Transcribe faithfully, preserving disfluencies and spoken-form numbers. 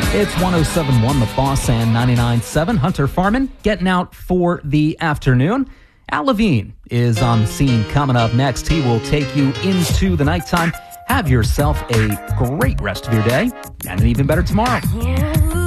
It's one oh seven point one The Boss and ninety-nine point seven. Hunter Farman getting out for the afternoon. Al Levine is on the scene coming up next. He will take you into the nighttime. Have yourself a great rest of your day and an even better tomorrow. Yeah.